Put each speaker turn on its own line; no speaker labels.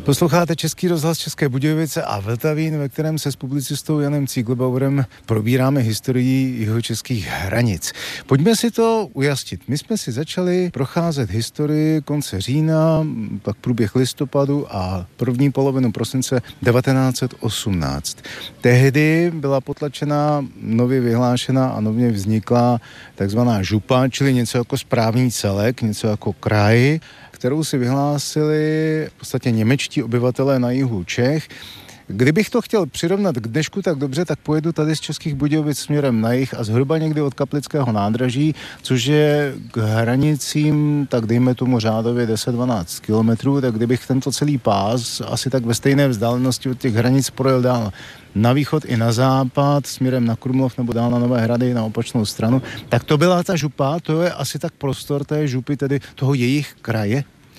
Posloucháte Český rozhlas České Budějovice a Vltavín, ve kterém se s publicistou Janem Cíglbauerem probíráme historii jihočeských hranic. Pojďme si to ujasnit. My jsme si začali procházet historii konce října, pak průběh listopadu a první polovinu prosince 1918. Tehdy byla potlačena, nově vyhlášena a nově vznikla takzvaná župa, čili něco jako správní celek, něco jako kraj, kterou si vyhlásili v podstatě němečtí obyvatelé na jihu Čech. Kdybych to chtěl přirovnat k dnešku tak dobře, tak pojedu tady z Českých Budějovic směrem na jih a zhruba někdy od Kaplického nádraží, což je k hranicím, tak dejme tomu řádově 10-12 kilometrů, tak kdybych tento celý pás asi tak ve stejné vzdálenosti od těch hranic projel dál na východ i na západ, směrem na Krumlov nebo dál na Nové Hrady na opačnou stranu, tak to byla ta župa, to je asi tak prostor té župy, tedy toho jejich kraje.